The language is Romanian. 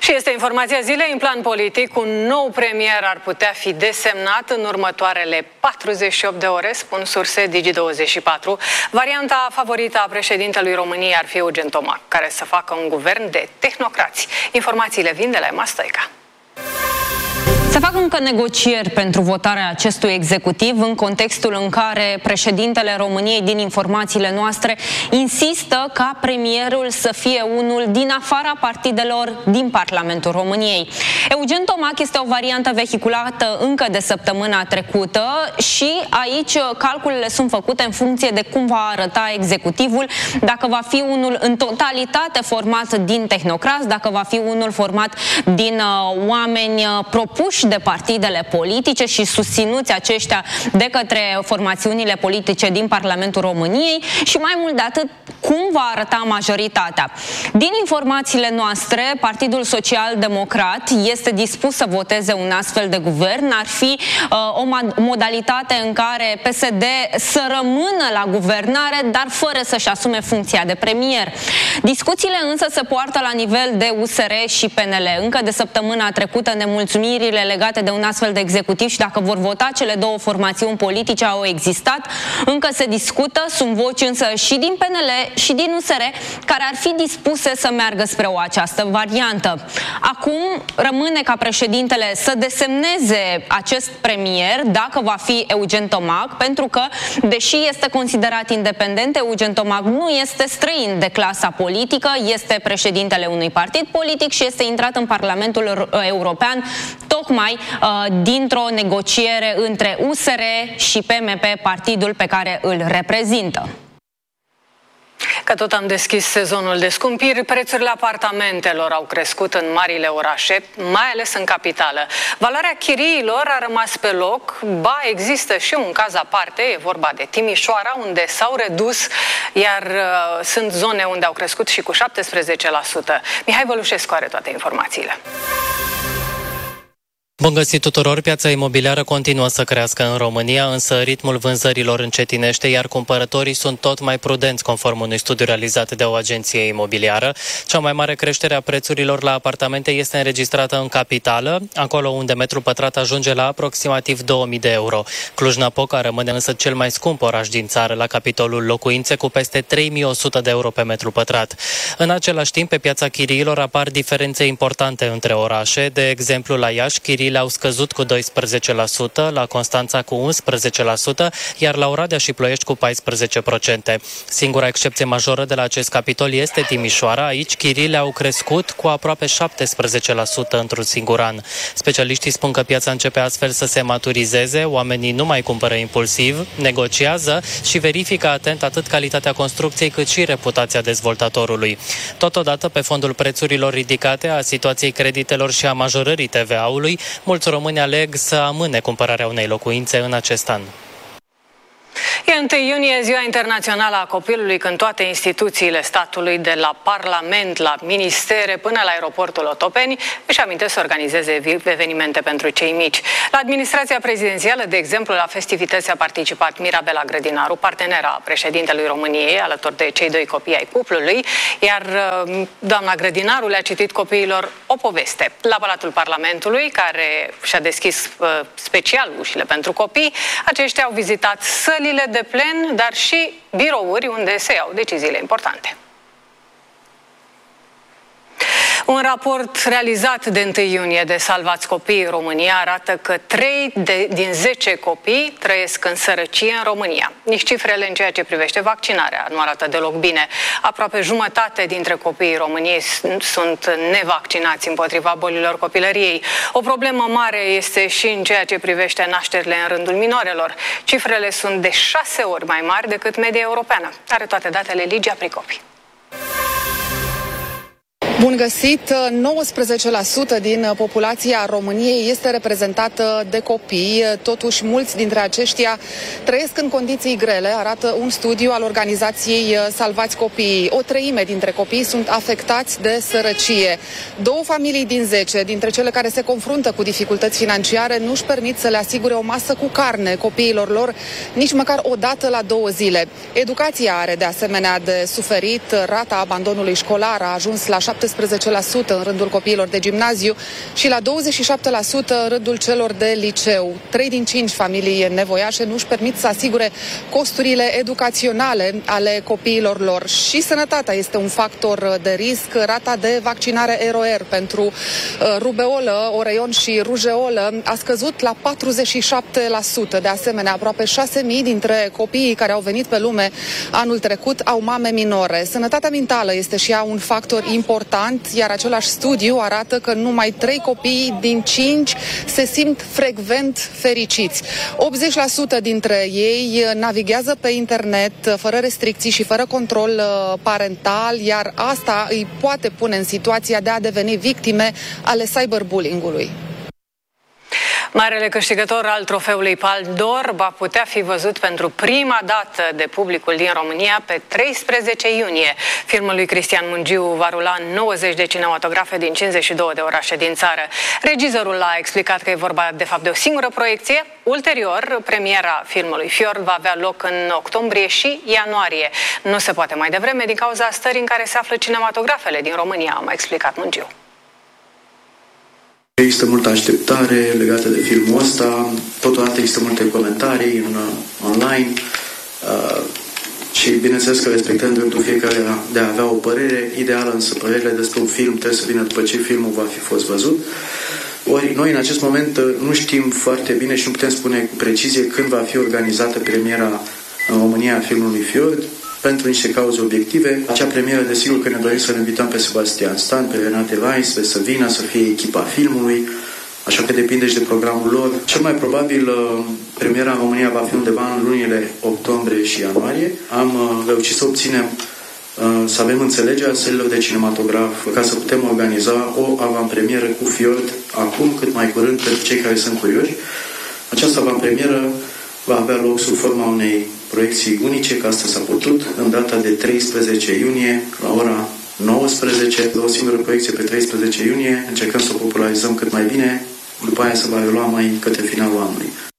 Și este informația zilei în plan politic. Un nou premier ar putea fi desemnat în următoarele 48 de ore, spun surse Digi24. Varianta favorită a președintelui României ar fi Eugen Tomac, care să facă un guvern de tehnocrați. Informațiile vin de la Emma Stoica. Se fac încă negocieri pentru votarea acestui executiv în contextul în care președintele României, din informațiile noastre, insistă ca premierul să fie unul din afara partidelor din Parlamentul României. Eugen Tomac este o variantă vehiculată încă de săptămâna trecută și aici calculele sunt făcute în funcție de cum va arăta executivul, dacă va fi unul în totalitate format din tehnocrați, dacă va fi unul format din oameni propuși de partidele politice și susținuți aceștia de către formațiunile politice din Parlamentul României și mai mult de atât, cum va arăta majoritatea. Din informațiile noastre, Partidul Social Democrat este dispus să voteze un astfel de guvern. Ar fi o modalitate în care PSD să rămână la guvernare, dar fără să-și asume funcția de premier. Discuțiile însă se poartă la nivel de USR și PNL. Încă de săptămâna trecută, nemulțumirile legate de un astfel de executiv și dacă vor vota cele două formațiuni politice au existat. Încă se discută, sunt voci însă și din PNL și din USR care ar fi dispuse să meargă spre această variantă. Acum rămâne ca președintele să desemneze acest premier, dacă va fi Eugen Tomac, pentru că, deși este considerat independent, Eugen Tomac nu este străin de clasa politică, este președintele unui partid politic și este intrat în Parlamentul European tocmai dintr-o negociere între USR și PMP, partidul pe care îl reprezintă. Că tot am deschis sezonul de scumpiri, prețurile apartamentelor au crescut în marile orașe, mai ales în capitală. Valoarea chiriilor a rămas pe loc, ba există și un caz aparte, e vorba de Timișoara, unde s-au redus, iar sunt zone unde au crescut și cu 17%. Mihai Vălușescu are toate informațiile. Bun găsit tuturor! Piața imobiliară continuă să crească în România, însă ritmul vânzărilor încetinește, iar cumpărătorii sunt tot mai prudenți, conform unui studiu realizat de o agenție imobiliară. Cea mai mare creștere a prețurilor la apartamente este înregistrată în capitală, acolo unde metru pătrat ajunge la aproximativ 2000 de euro. Cluj-Napoca rămâne însă cel mai scump oraș din țară la capitolul locuințe, cu peste 3100 de euro pe metru pătrat. În același timp, pe piața chiriilor apar diferențe importante între orașe. De exemplu, la Iași, chiriile au scăzut cu 12%, la Constanța cu 11%, iar la Oradea și Ploiești cu 14%. Singura excepție majoră de la acest capitol este Timișoara. Aici chiriile au crescut cu aproape 17% într-un singur an. Specialiștii spun că piața începe astfel să se maturizeze, oamenii nu mai cumpără impulsiv, negociază și verifică atent atât calitatea construcției cât și reputația dezvoltatorului. Totodată, pe fondul prețurilor ridicate, a situației creditelor și a majorării TVA-ului, mulți români aleg să amâne cumpărarea unei locuințe în acest an. E 1 iunie, Ziua Internațională a Copilului, când toate instituțiile statului, de la Parlament, la ministere, până la aeroportul Otopeni, își amintesc să organizeze evenimente pentru cei mici. La administrația prezidențială, de exemplu, la festivități a participat Mirabela Grădinaru, partenera președintelui României, alături de cei doi copii ai cuplului, iar doamna Grădinaru le-a citit copiilor o poveste. La Palatul Parlamentului, care și-a deschis special ușile pentru copii, aceștia au vizitat sălile de plen, dar și birouri unde se iau deciziile importante. Un raport realizat de 1 iunie de Salvați Copiii România arată că 3 din 10 copii trăiesc în sărăcie în România. Nici cifrele în ceea ce privește vaccinarea nu arată deloc bine. Aproape jumătate dintre copiii României sunt nevaccinați împotriva bolilor copilăriei. O problemă mare este și în ceea ce privește nașterile în rândul minorelor. Cifrele sunt de 6 ori mai mari decât media europeană. Are toate datele Ligia Pricopi. Bun găsit! 19% din populația României este reprezentată de copii. Totuși, mulți dintre aceștia trăiesc în condiții grele, arată un studiu al organizației Salvați Copiii. O treime dintre copii sunt afectați de sărăcie. 2 familii din 10 dintre cele care se confruntă cu dificultăți financiare nu își permit să le asigure o masă cu carne copiilor lor, nici măcar o dată la 2 zile. Educația are de asemenea de suferit. Rata abandonului școlar a ajuns la 17%, 17% în rândul copiilor de gimnaziu și la 27% în rândul celor de liceu. 3 din 5 familii nevoiașe nu își permit să asigure costurile educaționale ale copiilor lor. Și sănătatea este un factor de risc. Rata de vaccinare ROR pentru rubeolă, oreion și rujeolă a scăzut la 47%. De asemenea, aproape 6.000 dintre copiii care au venit pe lume anul trecut au mame minore. Sănătatea mentală este și ea un factor important, iar același studiu arată că numai 3 copii din 5 se simt frecvent fericiți. 80% dintre ei navighează pe internet fără restricții și fără control parental, iar asta îi poate pune în situația de a deveni victime ale cyberbullying-ului. Marele câștigător al trofeului Palme d'Or va putea fi văzut pentru prima dată de publicul din România pe 13 iunie. Filmul lui Cristian Mungiu va rula în 90 de cinematografe din 52 de orașe din țară. Regizorul a explicat că e vorba de fapt de o singură proiecție. Ulterior, premiera filmului Fjord va avea loc în octombrie și ianuarie. Nu se poate mai devreme din cauza stării în care se află cinematografele din România, a mai explicat Mungiu. Există multă așteptare legată de filmul ăsta, totodată există multe comentarii online și bineînțeles că respectăm dreptul fiecare de a avea o părere ideală, însă părerile despre un film trebuie să vină după ce filmul va fi fost văzut. Ori noi în acest moment nu știm foarte bine și nu putem spune cu precizie când va fi organizată premiera în România a filmului Fjord, pentru niște cauze obiective. Acea premieră, desigur că ne dorim să-l invităm pe Sebastian Stan, pe Renate Weiss, să vină, să fie echipa filmului, așa că depinde și de programul lor. Cel mai probabil premiera în România va fi undeva în lunile octombrie și ianuarie. Am reușit să obținem să avem înțelegerea sălilor de cinematograf ca să putem organiza o avantpremieră cu Fjord acum, cât mai curând, pentru cei care sunt curioși. Această avantpremieră va avea loc sub forma unei proiecții unice, că asta s-a putut, în data de 13 iunie, la ora 19, o singură proiecție pe 13 iunie, încercăm să o popularizăm cât mai bine, după aia se va relua mai către finalul anului.